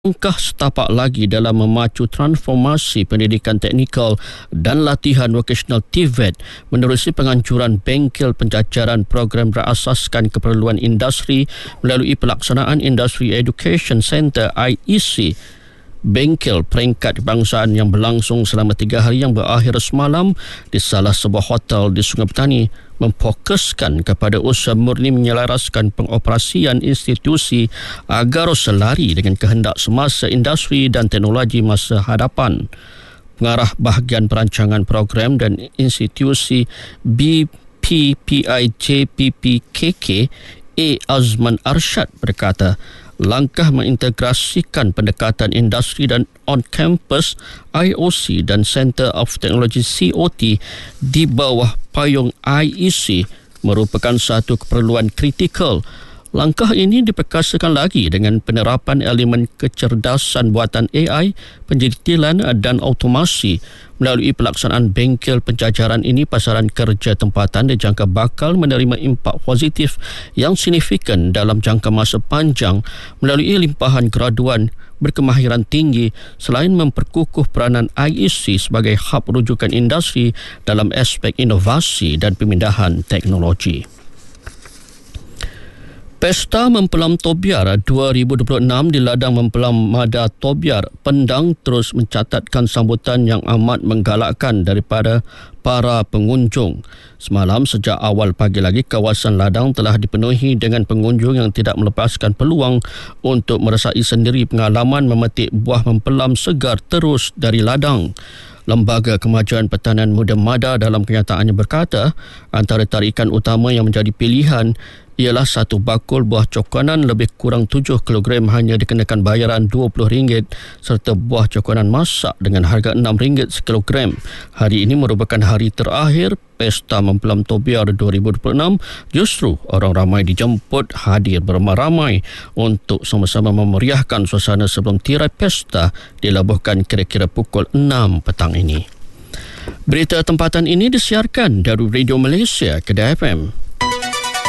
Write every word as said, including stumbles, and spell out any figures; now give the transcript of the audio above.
Langkah setapak lagi dalam memacu transformasi pendidikan teknikal dan latihan vokasional T V E T menerusi penganjuran bengkel pencacaran program berasaskan keperluan industri melalui pelaksanaan Industry Education Centre I E C. Bengkel peringkat kebangsaan yang berlangsung selama tiga hari yang berakhir semalam di salah sebuah hotel di Sungai Petani memfokuskan kepada usaha murni menyelaraskan pengoperasian institusi agar selari dengan kehendak semasa industri dan teknologi masa hadapan. Pengarah bahagian perancangan program dan institusi B P P I J P P K K A. Azman Arsyad berkata, langkah mengintegrasikan pendekatan industri dan on-campus I O C dan Centre of Technology C O T di bawah payung I E C merupakan satu keperluan kritikal. Langkah ini diperkasakan lagi dengan penerapan elemen kecerdasan buatan A I, penjetilan dan automasi. Melalui pelaksanaan bengkel pencacaran ini, pasaran kerja tempatan dijangka bakal menerima impak positif yang signifikan dalam jangka masa panjang melalui limpahan graduan berkemahiran tinggi selain memperkukuh peranan I E C sebagai hub rujukan industri dalam aspek inovasi dan pemindahan teknologi. Pesta Mempelam Tobiar dua ribu dua puluh enam di Ladang Mempelam Mada Tobiar, Pendang terus mencatatkan sambutan yang amat menggalakkan daripada para pengunjung. Semalam sejak awal pagi lagi, kawasan Ladang telah dipenuhi dengan pengunjung yang tidak melepaskan peluang untuk merasai sendiri pengalaman memetik buah mempelam segar terus dari ladang. Lembaga Kemajuan Pertanian Muda Mada dalam kenyataannya berkata, antara tarikan utama yang menjadi pilihan ialah satu bakul buah cokonan lebih kurang tujuh kilogram hanya dikenakan bayaran dua puluh ringgit serta buah cokonan masak dengan harga enam ringgit sekilogram. Hari ini merupakan hari terakhir Pesta Mempelam Tobiar dua ribu dua puluh enam. Justru orang ramai dijemput hadir beramai-ramai untuk sama-sama memeriahkan suasana sebelum tirai pesta dilabuhkan kira-kira pukul enam petang ini. Berita tempatan ini disiarkan dari Radio Malaysia, Kedah F M.